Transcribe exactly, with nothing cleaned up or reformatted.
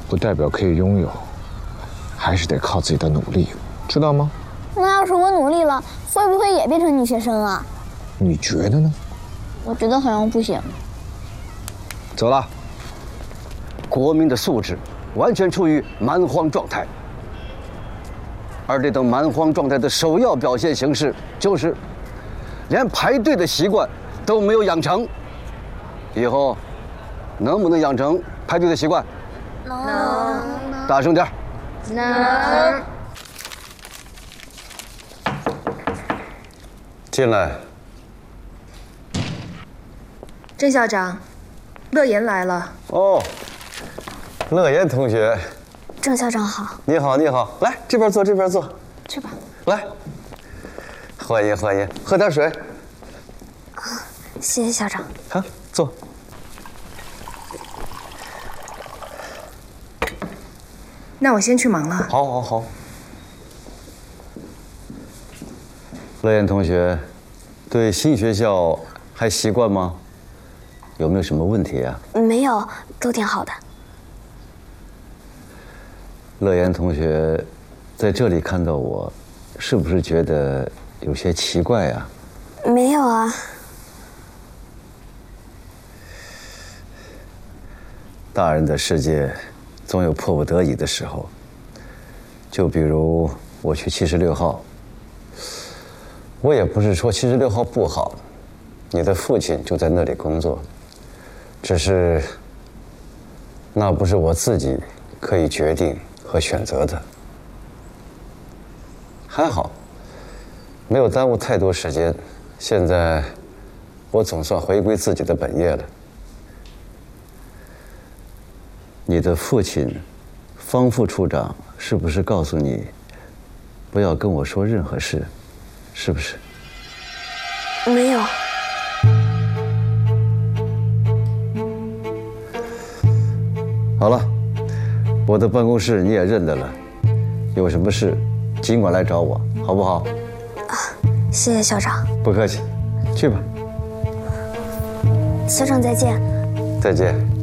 不代表可以拥有，还是得靠自己的努力，知道吗？ 那要是我努力了，会不会也变成女学生啊？ 你觉得呢？ 我觉得好像不行。 走了。国民的素质完全处于蛮荒状态，而这种蛮荒状态的首要表现形式就是，连排队的习惯都没有养成。以后能不能养成排队的习惯？ 能。 大声点。 能。 进来。 郑校长，乐言来了。 哦，乐言同学。 郑校长好。 你好，你好，来这边坐，这边坐。 去吧。 来，欢迎欢迎，喝点水。 啊，谢谢校长。 好，坐。 那我先去忙了。 好，好，好。乐言同学，对新学校还习惯吗？有没有什么问题啊？ 没有，都挺好的。 乐言同学，在这里看到我，是不是觉得有些奇怪呀？ 没有啊。 大人的世界，总有迫不得已的时候。就比如我去七十六号，我也不是说七十六号不好，你的父亲就在那里工作。只是，那不是我自己可以决定和选择的。还好，没有耽误太多时间。现在，我总算回归自己的本业了。你的父亲，方副处长，是不是告诉你，不要跟我说任何事，是不是？ 没有。 好了，我的办公室你也认得了，有什么事尽管来找我，好不好？ 啊，谢谢校长。 不客气，去吧。 校长再见。 再见。